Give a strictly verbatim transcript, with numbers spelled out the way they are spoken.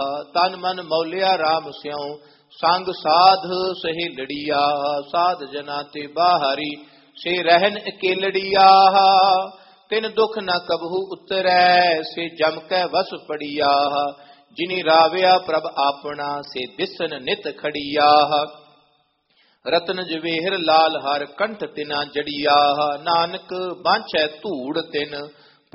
ਤਨ ਮਨ ਮੌਲਿਆ ਰਾਮ ਸਿਉ ਸੰਗ ਸਾਧ ਸਹੇਲੜੀਆ। ਸਾਧ ਜਨਾ ਤੇ ਬਾਹਰੀ ਸੇ ਰਹਿਨ ਅਕੇਲੜੀਆ। ਤਿਨ ਦੁਖ ਨ ਕਬਹੂ ਉਤਰੈ ਸੇ ਜਮ ਕੈ ਵਸ ਪੜੀਆ। ਜਿਨੀ ਰਾਵਿਆ ਪ੍ਰਭ ਆਪਣਾ ਸੇ ਦਿਸਨ ਨਿਤ ਖੜੀਆ। ਰਤਨ ਜਵੇਹਰ ਲਾਲ ਹਰ ਕੰਠ ਤਿਨਾ ਜੜੀਆ। ਨਾਨਕ ਬਾਂਛੈ ਧੂੜ ਤਿਨ